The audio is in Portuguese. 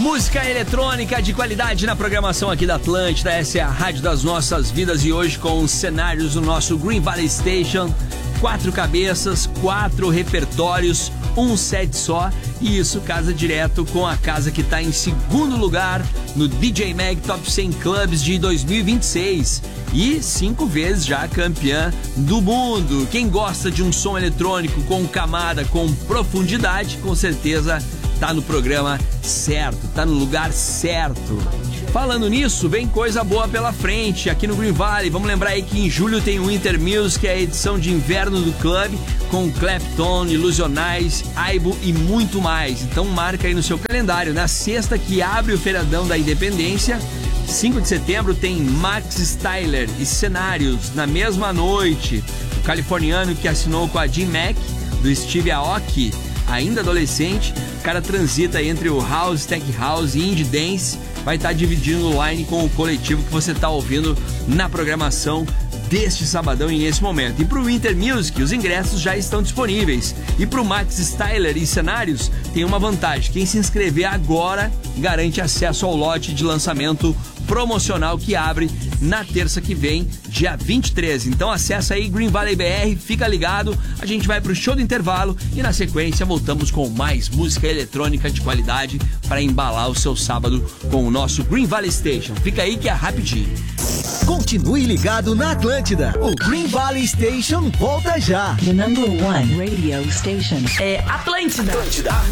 Música eletrônica de qualidade na programação aqui da Atlântida. Essa é a rádio das nossas vidas e hoje com os cenários do nosso Green Valley Station. 4 cabeças, 4 repertórios, um set só. E isso casa direto com a casa que está em segundo lugar no DJ Mag Top 100 Clubs de 2026. E 5 vezes já campeã do mundo. Quem gosta de um som eletrônico com camada, com profundidade, com certeza tá no programa certo, tá no lugar certo. Falando nisso, vem coisa boa pela frente aqui no Green Valley. Vamos lembrar aí que em julho tem o Winter Music, que é a edição de inverno do clube, com Clapton, Ilusionais, Aibo e muito mais. Então marca aí no seu calendário. Na sexta, que abre o feriadão da Independência, 5 de setembro, tem Max Styler e Cenários. Na mesma noite, o californiano que assinou com a Jim Mac, do Steve Aoki, ainda adolescente, o cara transita entre o House, Tech House e Indie Dance, vai estar dividindo o line com o coletivo que você está ouvindo na programação deste sabadão e nesse momento. E pro Winter Music, os ingressos já estão disponíveis. E pro Max Styler e Cenários, tem uma vantagem: quem se inscrever agora garante acesso ao lote de lançamento promocional que abre na terça que vem, dia 23. Então acessa aí Green Valley BR, fica ligado, a gente vai pro show do intervalo e na sequência voltamos com mais música eletrônica de qualidade para embalar o seu sábado com o nosso Green Valley Station. Fica aí que é rapidinho. Continue ligado na Atlântida. O Green Valley Station volta já. The number one radio station é Atlântida.